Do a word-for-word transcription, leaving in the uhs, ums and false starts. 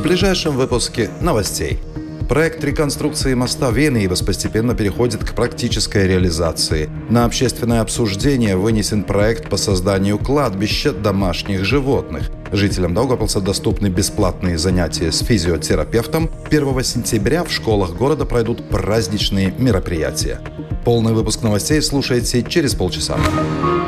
ближайшем выпуске новостей. Проект реконструкции моста в Енеибас постепенно переходит к практической реализации. На общественное обсуждение вынесен проект по созданию кладбища домашних животных. Жителям Даугавпилса доступны бесплатные занятия с физиотерапевтом. первого сентября в школах города пройдут праздничные мероприятия. Полный выпуск новостей слушайте через полчаса.